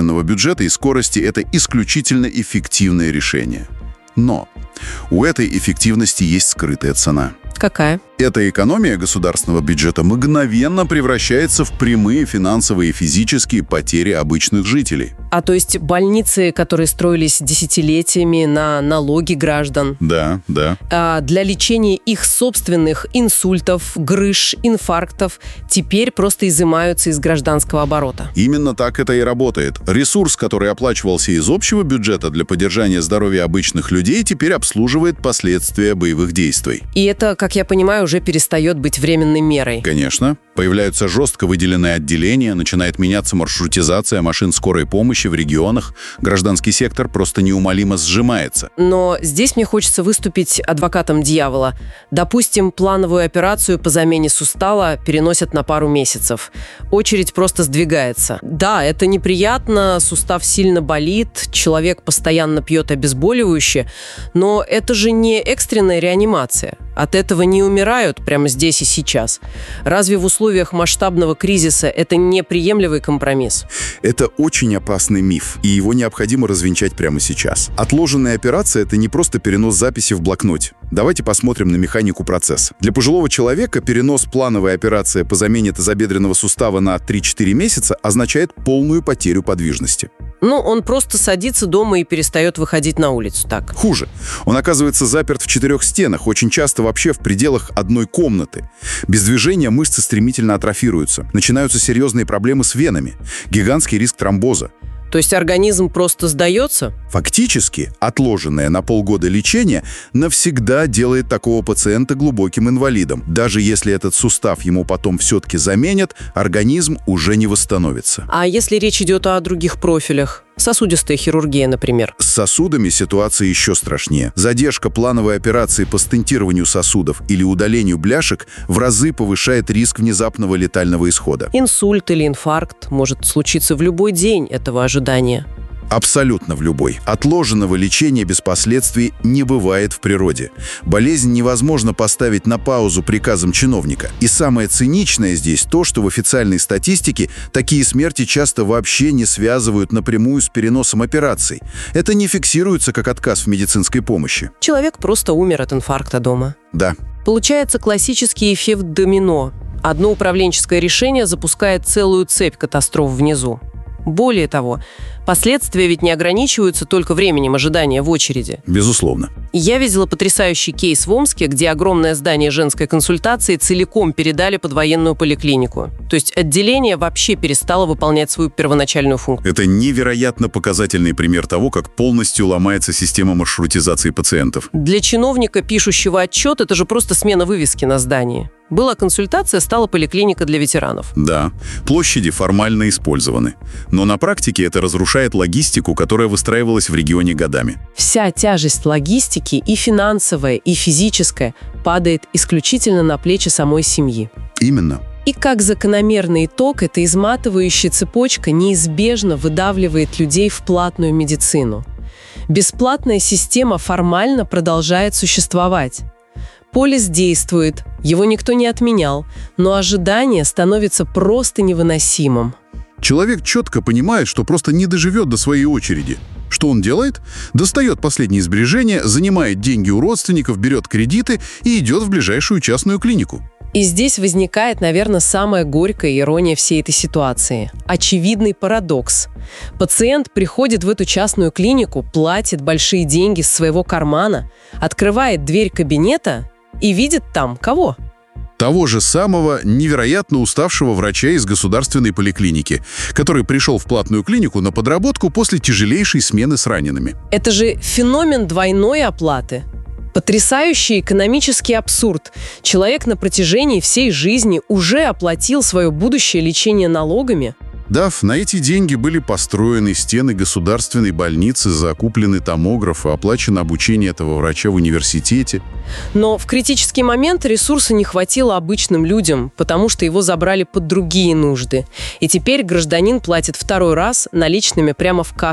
государственного бюджета и скорости – это исключительно эффективное решение. Но у этой эффективности есть скрытая цена. Какая? Эта экономия государственного бюджета мгновенно превращается в прямые финансовые и физические потери обычных жителей. А то есть больницы, которые строились десятилетиями на налоги граждан. Да, да. А для лечения их собственных инсультов, грыж, инфарктов теперь просто изымаются из гражданского оборота. Именно так это и работает. Ресурс, который оплачивался из общего бюджета для поддержания здоровья обычных людей, теперь обслуживает последствия боевых действий. И это, как я понимаю, уже перестает быть временной мерой. Конечно. Появляются жестко выделенные отделения, начинает меняться маршрутизация машин скорой помощи в регионах. Гражданский сектор просто неумолимо сжимается. Но здесь мне хочется выступить адвокатом дьявола. Допустим, плановую операцию по замене сустава переносят на пару месяцев. Очередь просто сдвигается. Да, это неприятно, сустав сильно болит, человек постоянно пьет обезболивающее, но это же не экстренная реанимация. От этого не умирают прямо здесь и сейчас. Разве в условиях масштабного кризиса это неприемлемый компромисс? Это очень опасный миф, и его необходимо развенчать прямо сейчас. Отложенная операция – это не просто перенос записи в блокноте. Давайте посмотрим на механику процесса. Для пожилого человека перенос плановой операции по замене тазобедренного сустава на три-четыре месяца означает полную потерю подвижности. Ну, он просто садится дома и перестает выходить на улицу, так? Хуже. Он оказывается заперт в четырех стенах, очень часто вообще в пределах одной комнаты. Без движения мышцы стремительно атрофируются. Начинаются серьезные проблемы с венами. Гигантский риск тромбоза. То есть организм просто сдается? Фактически, отложенное на полгода лечение навсегда делает такого пациента глубоким инвалидом. Даже если этот сустав ему потом все-таки заменят, организм уже не восстановится. А если речь идет о других профилях? Сосудистая хирургия, например. С сосудами ситуация еще страшнее. Задержка плановой операции по стентированию сосудов или удалению бляшек в разы повышает риск внезапного летального исхода. Инсульт или инфаркт может случиться в любой день этого ожидания. Абсолютно в любой. Отложенного лечения без последствий не бывает в природе. Болезнь невозможно поставить на паузу приказом чиновника. И самое циничное здесь то, что в официальной статистике такие смерти часто вообще не связывают напрямую с переносом операций. Это не фиксируется как отказ в медицинской помощи. Человек просто умер от инфаркта дома. Да. Получается классический эффект домино. Одно управленческое решение запускает целую цепь катастроф внизу. Более того, последствия ведь не ограничиваются только временем ожидания в очереди. Безусловно. Я видела потрясающий кейс в Омске, где огромное здание женской консультации целиком передали под военную поликлинику. То есть отделение вообще перестало выполнять свою первоначальную функцию. Это невероятно показательный пример того, как полностью ломается система маршрутизации пациентов. Для чиновника, пишущего отчет, это же просто смена вывески на здании. Была консультация, стала поликлиника для ветеранов. Да, площади формально использованы. Но на практике это разрушает логистику, которая выстраивалась в регионе годами. Вся тяжесть логистики, и финансовая, и физическая, падает исключительно на плечи самой семьи. Именно. И как закономерный итог, эта изматывающая цепочка неизбежно выдавливает людей в платную медицину. Бесплатная система формально продолжает существовать. Полис действует, его никто не отменял, но ожидание становится просто невыносимым. Человек четко понимает, что просто не доживет до своей очереди. Что он делает? Достает последние сбережения, занимает деньги у родственников, берет кредиты и идет в ближайшую частную клинику. И здесь возникает, наверное, самая горькая ирония всей этой ситуации. Очевидный парадокс. Пациент приходит в эту частную клинику, платит большие деньги с своего кармана, открывает дверь кабинета и видит там кого? Того же самого невероятно уставшего врача из государственной поликлиники, который пришел в платную клинику на подработку после тяжелейшей смены с ранеными. Это же феномен двойной оплаты. Потрясающий экономический абсурд. Человек на протяжении всей жизни уже оплатил свое будущее лечение налогами. Да, на эти деньги были построены стены государственной больницы, закуплены томографы, оплачено обучение этого врача в университете. Но в критический момент ресурса не хватило обычным людям, потому что его забрали под другие нужды. И теперь гражданин платит второй раз наличными прямо в кассу.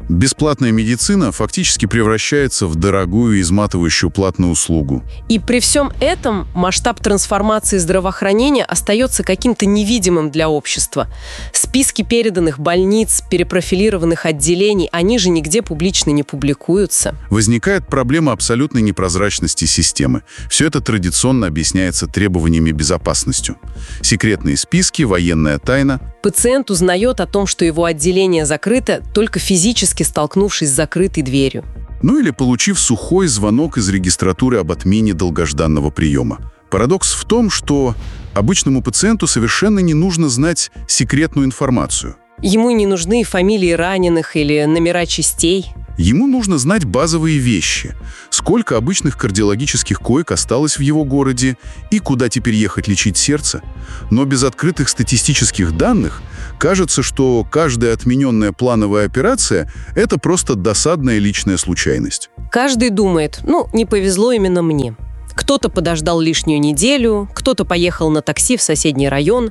Бесплатная медицина фактически превращается в дорогую и изматывающую платную услугу. И при всем этом масштаб трансформации здравоохранения остается каким-то невидимым для общества. Списки переданных больниц, перепрофилированных отделений, они же нигде публично не публикуются. Возникает проблема абсолютной непрозрачности системы. Все это традиционно объясняется требованиями безопасности. Секретные списки, военная тайна. Пациент узнает о том, что его отделение закрыто, только физически столкнувшись с закрытой дверью. Ну или получив сухой звонок из регистратуры об отмене долгожданного приема. Парадокс в том, что обычному пациенту совершенно не нужно знать секретную информацию. Ему не нужны фамилии раненых или номера частей. Ему нужно знать базовые вещи. Сколько обычных кардиологических коек осталось в его городе и куда теперь ехать лечить сердце. Но без открытых статистических данных кажется, что каждая отмененная плановая операция – это просто досадная личная случайность. Каждый думает, ну, не повезло именно мне. Кто-то подождал лишнюю неделю, кто-то поехал на такси в соседний район.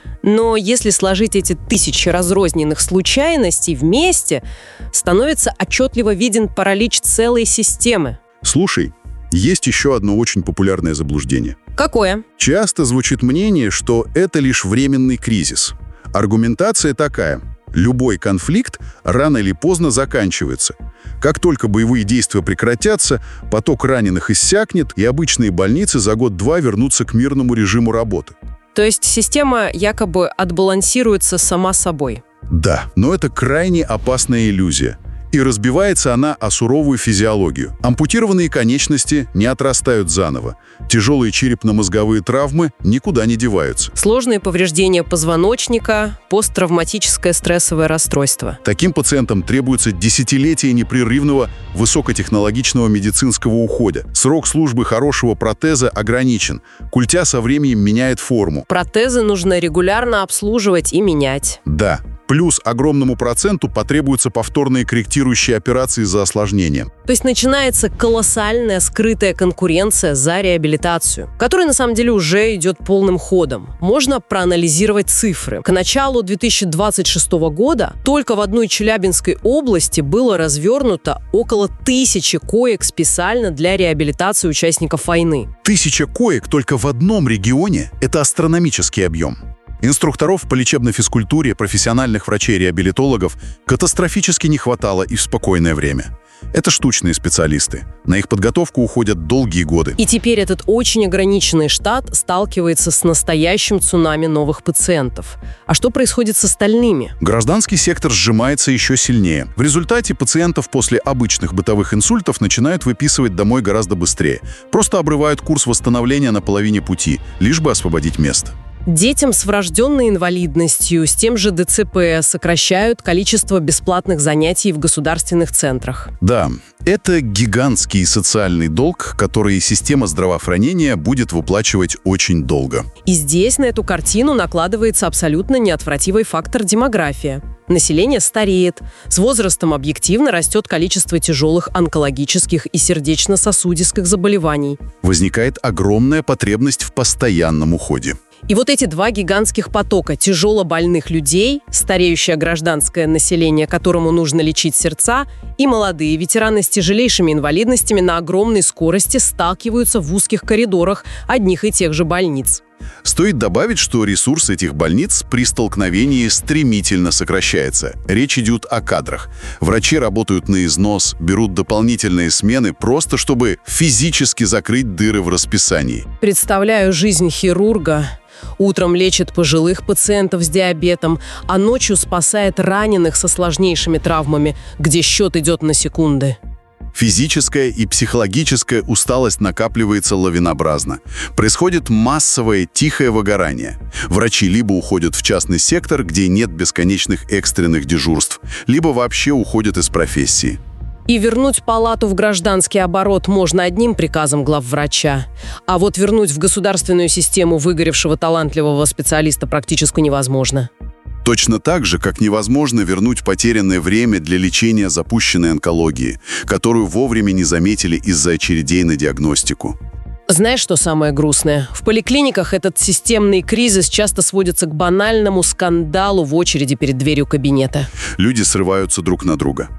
Но если сложить эти тысячи разрозненных случайностей вместе, становится отчетливо виден паралич целой системы. Слушай, есть еще одно очень популярное заблуждение. Какое? Часто звучит мнение, что это лишь временный кризис. Аргументация такая: любой конфликт рано или поздно заканчивается. Как только боевые действия прекратятся, поток раненых иссякнет, и обычные больницы за год-два вернутся к мирному режиму работы. То есть система якобы отбалансируется сама собой? Да, но это крайне опасная иллюзия. И разбивается она о суровую физиологию. Ампутированные конечности не отрастают заново. Тяжелые черепно-мозговые травмы никуда не деваются. Сложные повреждения позвоночника, посттравматическое стрессовое расстройство. Таким пациентам требуется десятилетия непрерывного высокотехнологичного медицинского ухода. Срок службы хорошего протеза ограничен. Культя со временем меняет форму. Протезы нужно регулярно обслуживать и менять. Да. Плюс огромному проценту потребуются повторные корректирующие операции за осложнением. То есть начинается колоссальная скрытая конкуренция за реабилитацию, которая на самом деле уже идет полным ходом. Можно проанализировать цифры. К началу две тысячи двадцать шестого года только в одной Челябинской области было развернуто около тысячи коек специально для реабилитации участников войны. Тысяча коек только в одном регионе – это астрономический объем. Инструкторов по лечебной физкультуре, профессиональных врачей-реабилитологов катастрофически не хватало и в спокойное время. Это штучные специалисты. На их подготовку уходят долгие годы. И теперь этот очень ограниченный штат сталкивается с настоящим цунами новых пациентов. А что происходит с остальными? Гражданский сектор сжимается еще сильнее. В результате пациентов после обычных бытовых инсультов начинают выписывать домой гораздо быстрее. Просто обрывают курс восстановления на половине пути, лишь бы освободить место. Детям с врожденной инвалидностью, с тем же ДЦП сокращают количество бесплатных занятий в государственных центрах. Да, это гигантский социальный долг, который система здравоохранения будет выплачивать очень долго. И здесь на эту картину накладывается абсолютно неотвратимый фактор демография. Население стареет, с возрастом объективно растет количество тяжелых онкологических и сердечно-сосудистых заболеваний. Возникает огромная потребность в постоянном уходе. И вот эти два гигантских потока тяжелобольных людей, стареющее гражданское население, которому нужно лечить сердца, и молодые ветераны с тяжелейшими инвалидностями на огромной скорости сталкиваются в узких коридорах одних и тех же больниц. Стоит добавить, что ресурс этих больниц при столкновении стремительно сокращается. Речь идет о кадрах. Врачи работают на износ, берут дополнительные смены просто чтобы физически закрыть дыры в расписании. Представляю жизнь хирурга. Утром лечит пожилых пациентов с диабетом, а ночью спасает раненых со сложнейшими травмами, где счет идет на секунды. Физическая и психологическая усталость накапливается лавинообразно. Происходит массовое тихое выгорание. Врачи либо уходят в частный сектор, где нет бесконечных экстренных дежурств, либо вообще уходят из профессии. И вернуть палату в гражданский оборот можно одним приказом главврача. А вот вернуть в государственную систему выгоревшего талантливого специалиста практически невозможно. Точно так же, как невозможно вернуть потерянное время для лечения запущенной онкологии, которую вовремя не заметили из-за очередей на диагностику. Знаешь, что самое грустное? В поликлиниках этот системный кризис часто сводится к банальному скандалу в очереди перед дверью кабинета. Люди срываются друг на друга.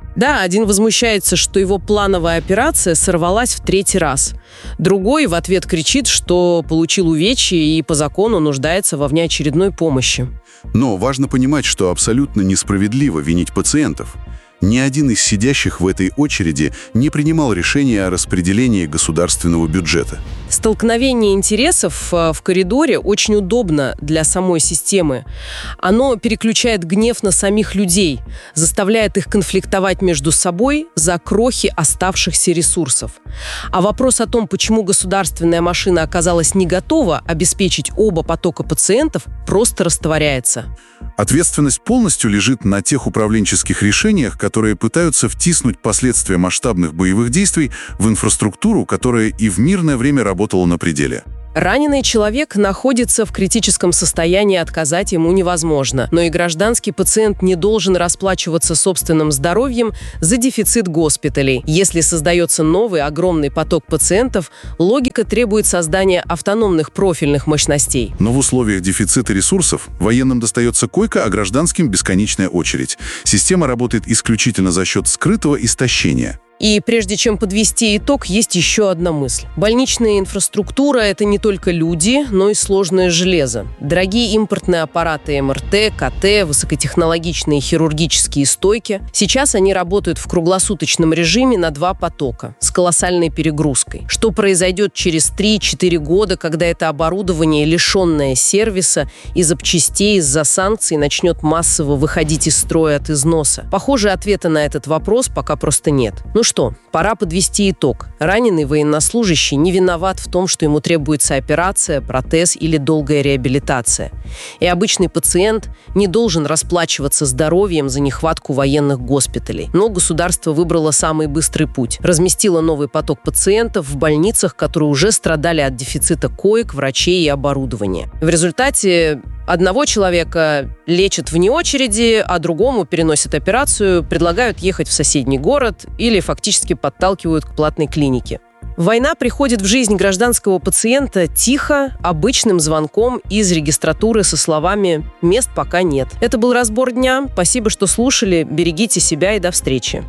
Да, один возмущается, что его плановая операция сорвалась в третий раз. Другой в ответ кричит, что получил увечья и по закону нуждается во внеочередной помощи. Но важно понимать, что абсолютно несправедливо винить пациентов. Ни один из сидящих в этой очереди не принимал решения о распределении государственного бюджета. Столкновение интересов в коридоре очень удобно для самой системы. Оно переключает гнев на самих людей, заставляет их конфликтовать между собой за крохи оставшихся ресурсов. А вопрос о том, почему государственная машина оказалась не готова обеспечить оба потока пациентов, просто растворяется. Ответственность полностью лежит на тех управленческих решениях, которые пытаются втиснуть последствия масштабных боевых действий в инфраструктуру, которая и в мирное время работала на пределе. Раненый человек находится в критическом состоянии, отказать ему невозможно. Но и гражданский пациент не должен расплачиваться собственным здоровьем за дефицит госпиталей. Если создается новый огромный поток пациентов, логика требует создания автономных профильных мощностей. Но в условиях дефицита ресурсов военным достается койка, а гражданским – бесконечная очередь. Система работает исключительно за счет скрытого истощения. И прежде чем подвести итог, есть еще одна мысль. Больничная инфраструктура – это не только люди, но и сложное железо. Дорогие импортные аппараты эм эр тэ, ка тэ, высокотехнологичные хирургические стойки. Сейчас они работают в круглосуточном режиме на два потока с колоссальной перегрузкой. Что произойдет через три-четыре года, когда это оборудование, лишенное сервиса и запчастей из-за санкций, начнет массово выходить из строя от износа? Похоже, ответа на этот вопрос пока просто нет. Ну что, пора подвести итог. Раненый военнослужащий не виноват в том, что ему требуется операция, протез или долгая реабилитация. И обычный пациент не должен расплачиваться здоровьем за нехватку военных госпиталей. Но государство выбрало самый быстрый путь. Разместило новый поток пациентов в больницах, которые уже страдали от дефицита коек, врачей и оборудования. В результате одного человека лечат вне очереди, а другому переносят операцию, предлагают ехать в соседний город или фактически подталкивают к платной клинике. Война приходит в жизнь гражданского пациента тихо, обычным звонком из регистратуры со словами «мест пока нет». Это был разбор дня. Спасибо, что слушали. Берегите себя и до встречи.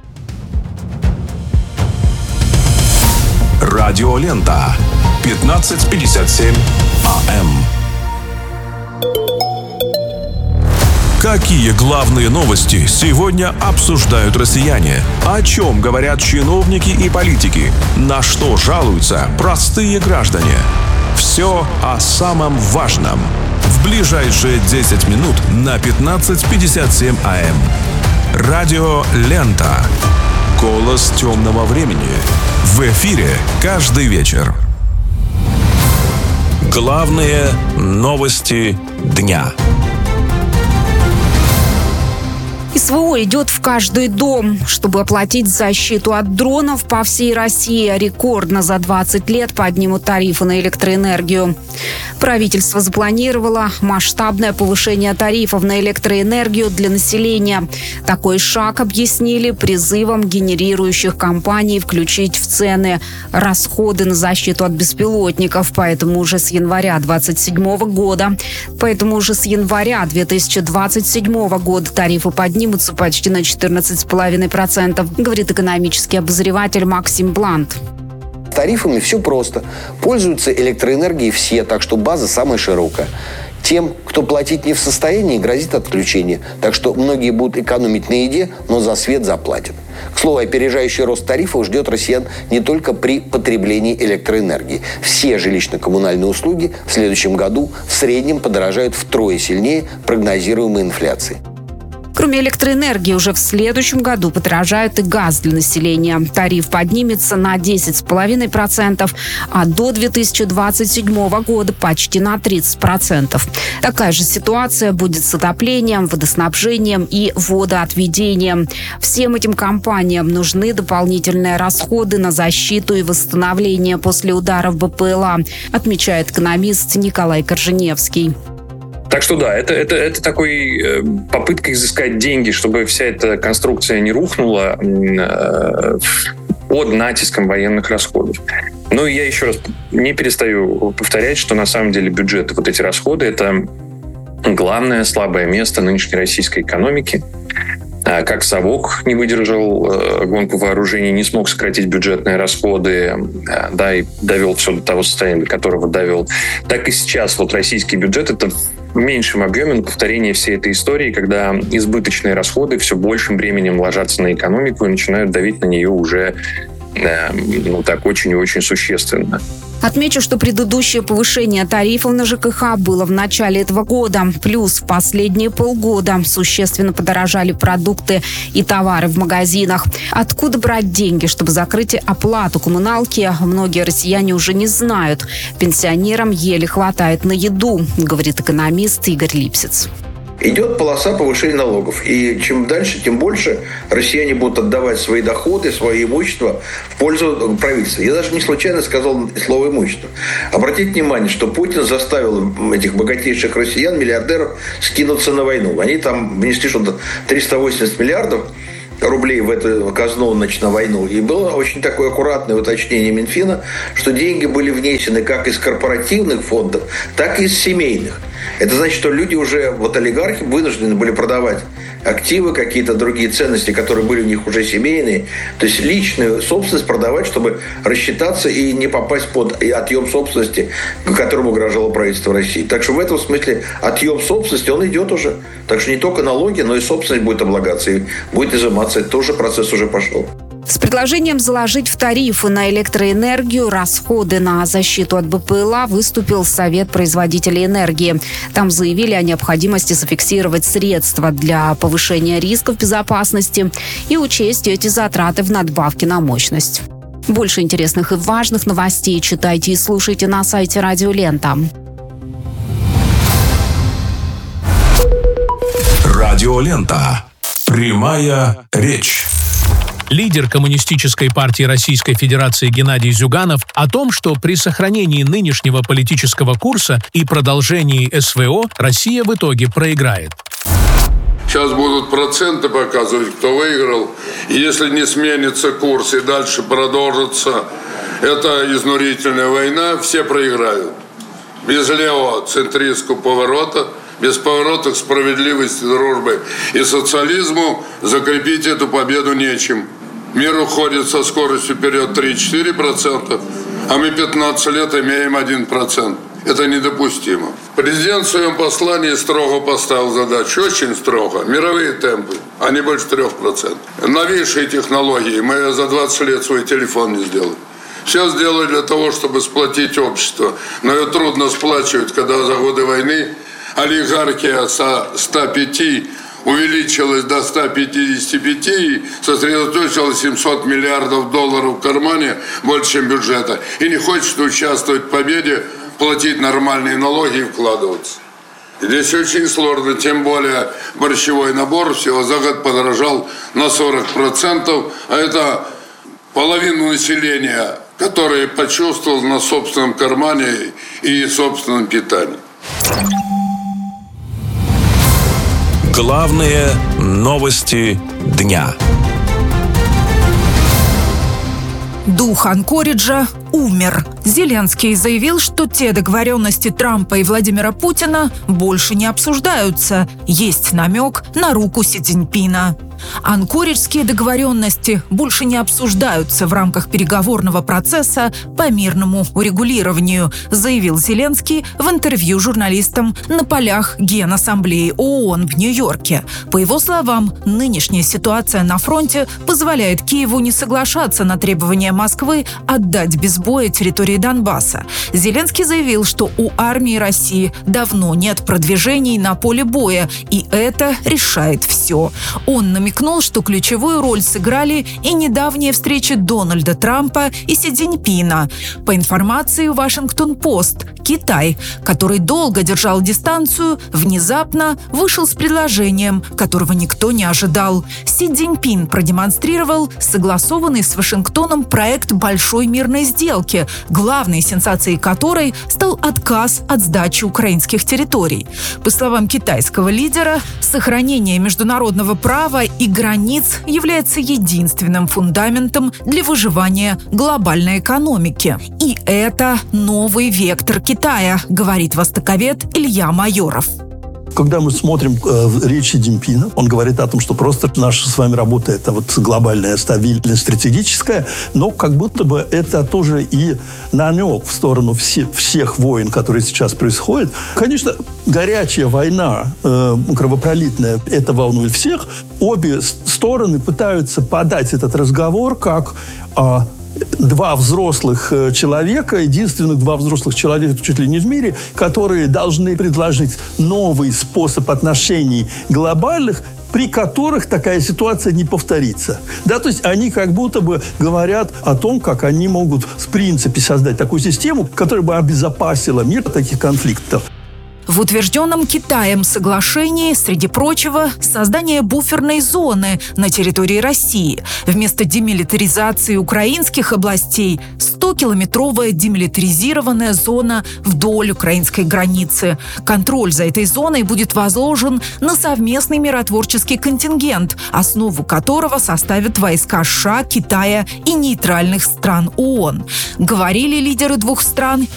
Радиолента. пятнадцать пятьдесят семь эй эм. Какие главные новости сегодня обсуждают россияне? О чем говорят чиновники и политики? На что жалуются простые граждане? Все о самом важном. В ближайшие десять минут на пятнадцать пятьдесят семь эй эм. Радио Лента. Голос темного времени. В эфире каждый вечер. Главные новости дня. СВО идет в каждый дом, чтобы оплатить защиту от дронов по всей России. Рекордно за двадцать лет поднимут тарифы на электроэнергию. Правительство запланировало масштабное повышение тарифов на электроэнергию для населения. Такой шаг объяснили призывом генерирующих компаний включить в цены расходы на защиту от беспилотников. Поэтому уже с января двадцать седьмого года, поэтому уже с января две тысячи двадцать седьмого года тарифы поднимутся почти на четырнадцать целых пять десятых процента, говорит экономический обозреватель Максим Блант. С тарифами все просто. Пользуются электроэнергией все, так что база самая широкая. Тем, кто платить не в состоянии, грозит отключение. Так что многие будут экономить на еде, но за свет заплатят. К слову, опережающий рост тарифов ждет россиян не только при потреблении электроэнергии. Все жилищно-коммунальные услуги в следующем году в среднем подорожают втрое сильнее прогнозируемой инфляции. Кроме электроэнергии, уже в следующем году подорожает и газ для населения. Тариф поднимется на десять целых пять десятых процента, а до две тысячи двадцать седьмого года почти на тридцать процентов. Такая же ситуация будет с отоплением, водоснабжением и водоотведением. Всем этим компаниям нужны дополнительные расходы на защиту и восстановление после ударов бэ пэ эл а, отмечает экономист Николай Корженевский. Так что да, это, это, это такой э, попытка изыскать деньги, чтобы вся эта конструкция не рухнула э, под натиском военных расходов. Ну и я еще раз не перестаю повторять, что на самом деле бюджет, вот эти расходы, это главное слабое место нынешней российской экономики. как совок не выдержал гонку вооружений, не смог сократить бюджетные расходы, да, и довел все до того состояния, до которого довел. Так и сейчас вот российский бюджет — это в меньшем объеме повторение всей этой истории, когда избыточные расходы все большим бременем ложатся на экономику и начинают давить на нее уже ну, так очень и очень существенно. Отмечу, что предыдущее повышение тарифов на ЖКХ было в начале этого года. Плюс в последние полгода существенно подорожали продукты и товары в магазинах. Откуда брать деньги, чтобы закрыть оплату коммуналки, многие россияне уже не знают. Пенсионерам еле хватает на еду, говорит экономист Игорь Липсиц. Идет полоса повышения налогов. И чем дальше, тем больше россияне будут отдавать свои доходы, свое имущество в пользу правительства. Я даже не случайно сказал слово «имущество». Обратите внимание, что Путин заставил этих богатейших россиян, миллиардеров, скинуться на войну. Они там внесли что-то триста восемьдесят миллиардов рублей в эту казну, значит, на войну. И было очень такое аккуратное уточнение Минфина, что деньги были внесены как из корпоративных фондов, так и из семейных. Это значит, что люди уже, вот олигархи, вынуждены были продавать активы, какие-то другие ценности, которые были у них уже семейные. То есть личную собственность продавать, чтобы рассчитаться и не попасть под отъем собственности, которому угрожало правительство России. Так что в этом смысле отъем собственности, он идет уже. Так что не только налоги, но и собственность будет облагаться и будет изыматься. Это тоже процесс уже пошел. С предложением заложить в тарифы на электроэнергию расходы на защиту от БПЛА выступил Совет производителей энергии. Там заявили о необходимости зафиксировать средства для повышения рисков безопасности и учесть эти затраты в надбавке на мощность. Больше интересных и важных новостей читайте и слушайте на сайте Радио Лента. Радио Лента. Прямая речь. Лидер Коммунистической партии Российской Федерации Геннадий Зюганов о том, что при сохранении нынешнего политического курса и продолжении СВО Россия в итоге проиграет. Сейчас будут проценты показывать, кто выиграл. И если не сменится курс и дальше продолжится эта изнурительная война, все проиграют. Без левого центристского поворота, без поворота к справедливости, дружбы и социализму закрепить эту победу нечем. Мир уходит со скоростью вперед три-четыре процента, а мы пятнадцать лет имеем один процент. Это недопустимо. Президент в своем послании строго поставил задачу, очень строго. Мировые темпы, а не больше трех процентов. Новейшие технологии. Мы за двадцать лет свой телефон не сделали. Все сделали для того, чтобы сплотить общество. Но ее трудно сплачивать, когда за годы войны олигархия со ста пяти увеличилась до ста пятидесяти пяти и сосредоточила семьсот миллиардов долларов в кармане, больше, чем бюджета, и не хочет участвовать в победе, платить нормальные налоги и вкладываться. Здесь очень сложно, тем более борщевой набор всего за год подорожал на сорок процентов, а это половину населения, которое почувствовало на собственном кармане и собственном питании. Главные новости дня. Дух Анкориджа умер. Зеленский заявил, что те договоренности Трампа и Владимира Путина больше не обсуждаются. Есть намек на руку Си Цзиньпина. Анкориджские договоренности больше не обсуждаются в рамках переговорного процесса по мирному урегулированию, заявил Зеленский в интервью журналистам на полях Генассамблеи ООН в Нью-Йорке. По его словам, нынешняя ситуация на фронте позволяет Киеву не соглашаться на требования Москвы отдать без боя территории Донбасса. Зеленский заявил, что у армии России давно нет продвижений на поле боя, и это решает все. Он намекнул, что ключевую роль сыграли и недавние встречи Дональда Трампа и Си Цзиньпина. По информации Вашингтон-Пост, Китай, который долго держал дистанцию, внезапно вышел с предложением, которого никто не ожидал. Си Цзиньпин продемонстрировал согласованный с Вашингтоном проект большой мирной сделки, главной сенсацией которой стал отказ от сдачи украинских территорий. По словам китайского лидера, сохранение международного права и границ является единственным фундаментом для выживания глобальной экономики. И это новый вектор Китая, говорит востоковед Илья Майоров. Когда мы смотрим э, речи Диньпина, он говорит о том, что просто наша с вами работа – это вот глобальная стабильность стратегическая, но как будто бы это тоже и намек в сторону все, всех войн, которые сейчас происходят. Конечно, горячая война, э, кровопролитная, это волнует всех. Обе стороны пытаются подать этот разговор как э, два взрослых человека, единственных два взрослых человека чуть ли не в мире, которые должны предложить новый способ отношений глобальных, при которых такая ситуация не повторится. Да, то есть они как будто бы говорят о том, как они могут в принципе создать такую систему, которая бы обезопасила мир от таких конфликтов. В утвержденном Китаем соглашении, среди прочего, создание буферной зоны на территории России. Вместо демилитаризации украинских областей сто-километровая демилитаризированная зона вдоль украинской границы. Контроль за этой зоной будет возложен на совместный миротворческий контингент, основу которого составят войска США, Китая и нейтральных стран ООН. Говорили лидеры двух стран